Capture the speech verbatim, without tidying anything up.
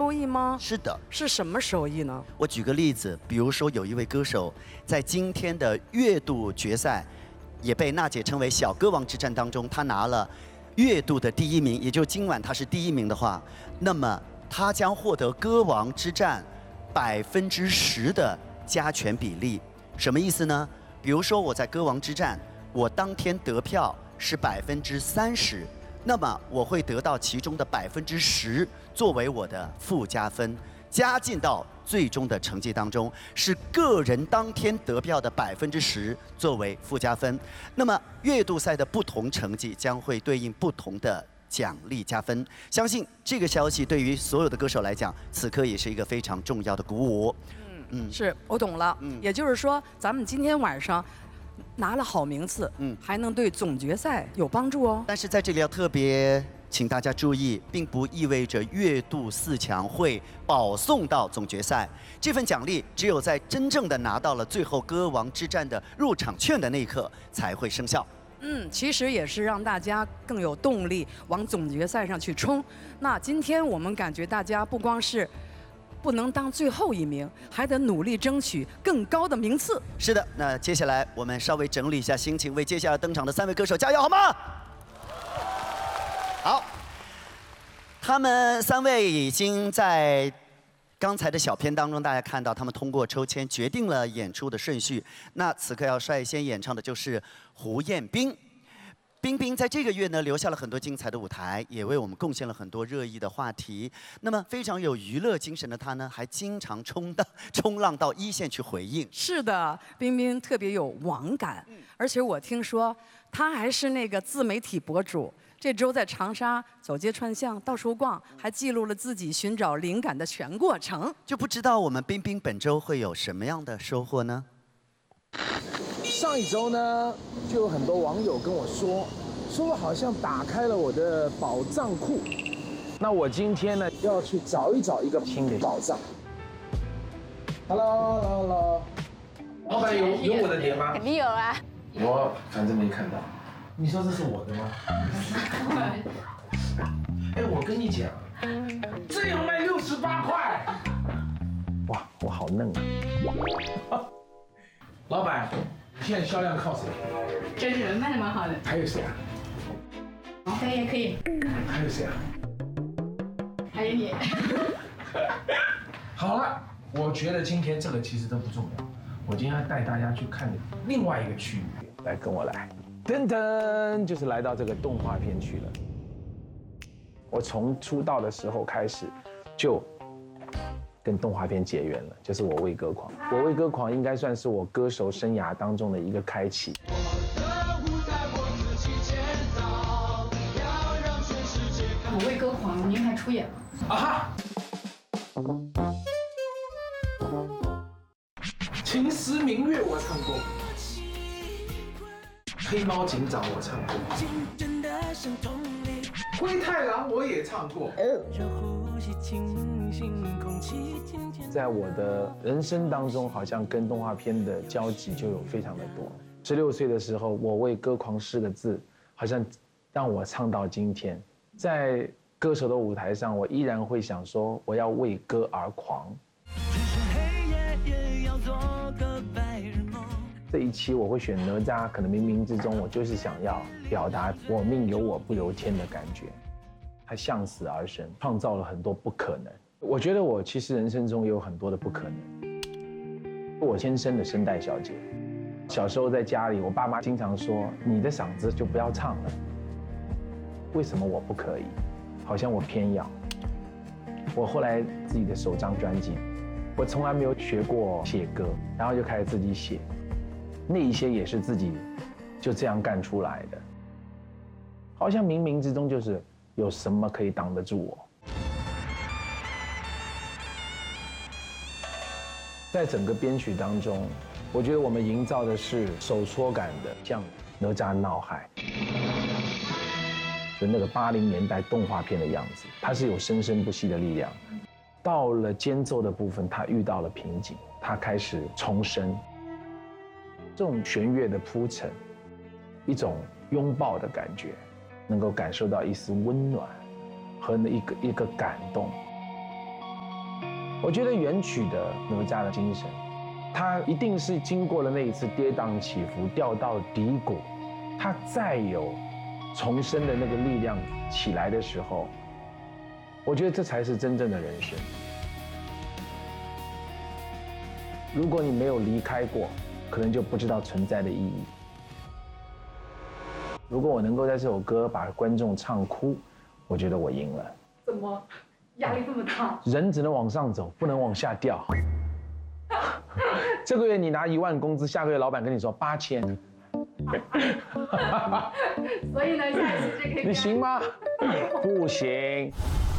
收益吗？ 是的。 是什么收益呢？ 我举个例子，比如说有一位歌手在今天的月度决赛，也被娜姐称为小歌王之战当中，他拿了月度的第一名，也就是今晚他是第一名的话，那么他将获得歌王之战百分之十的加权比例。什么意思呢？比如说我在歌王之战，我当天得票是百分之三十，那么我会得到其中的百分之十作为我的附加分，加进到最终的成绩当中，是个人当天得票的百分之十作为附加分。那么月度赛的不同成绩将会对应不同的奖励加分。相信这个消息对于所有的歌手来讲，此刻也是一个非常重要的鼓舞。 嗯嗯，是我懂了。嗯，也就是说，咱们今天晚上拿了好名次，嗯，还能对总决赛有帮助哦。 但是在这里要特别请大家注意，并不意味着月度四强会保送到总决赛。这份奖励只有在真正的拿到了最后歌王之战的入场券的那一刻才会生效。 嗯，其实也是让大家更有动力往总决赛上去冲。那今天我们感觉大家不光是不能当最后一名，还得努力争取更高的名次。 是的，那接下来我们稍微整理一下心情，为接下来登场的三位歌手加油，好吗？好，他们三位已经在刚才的小片当中，大家看到他们通过抽签决定了演出的顺序。那此刻要率先演唱的就是胡彦斌。冰冰在这个月呢留下了很多精彩的舞台，也为我们贡献了很多热议的话题。那么非常有娱乐精神的他呢，还经常冲到冲浪到一线去回应。 是的，冰冰特别有网感，而且我听说他还是那个自媒体博主。这周在长沙走街串巷到处逛，还记录了自己寻找灵感的全过程。 就不知道我们冰冰本周会有什么样的收获呢？ 上一周呢，就有很多网友跟我说，说我好像打开了我的宝藏库。那我今天呢，要去找一找一个新的宝藏。Hello，Hello，Hello， 老板有有我的碟吗？ 肯定有啊。 我反正没看到。你说这是我的吗？哎，我跟你讲，这要卖六十八块。哇，我好嫩啊！老板，你现在销量靠谁？ 这是卖的蛮好的。 还有谁啊？ 可以可以。 还有谁啊？ 还有你。 好了，我觉得今天这个其实都不重要，我今天要带大家去看另外一个区域。来，跟我来。噔噔，就是来到这个动画片区了。我从出道的时候开始，就跟动画片结缘了，就是我为歌狂。我为歌狂应该算是我歌手生涯当中的一个开启。 我为歌狂，您还出演了？ 啊哈！秦时明月我唱过，黑猫警长我唱过，灰太狼我也唱过。在我的人生当中，好像跟动画片的交集就有非常的多。十六岁的时候，我为歌狂四个字，好像让我唱到今天。在歌手的舞台上，我依然会想说，我要为歌而狂。这一期我会选哪吒，可能冥冥之中我就是想要表达我命由我不由天的感觉。他向死而生，创造了很多不可能。我觉得我其实人生中也有很多的不可能。我天生的声带小姐，小时候在家里，我爸妈经常说你的嗓子就不要唱了。为什么我不可以？好像我偏要。我后来自己的首张专辑，我从来没有学过写歌，然后就开始自己写。那一些也是自己就这样干出来的，好像冥冥之中就是有什么可以挡得住我。在整个编曲当中，我觉得我们营造的是手搓感的，像哪吒闹海，就那个八零年代动画片的样子，它是有生生不息的力量。到了间奏的部分，它遇到了瓶颈，它开始重生。这种弦乐的铺陈，一种拥抱的感觉，能够感受到一丝温暖和一个一个感动。 我觉得原曲的哪吒的精神，他一定是经过了那一次跌宕起伏，掉到低谷，他再有重生的那个力量起来的时候，我觉得这才是真正的人生。如果你没有离开过，可能就不知道存在的意义。如果我能够在这首歌把观众唱哭，我觉得我赢了。 怎么压力这么大？ 人只能往上走，不能往下掉。这个月你拿一万工资，下个月老板跟你说八千。 所以呢，下一次就可以。 你行吗？不行。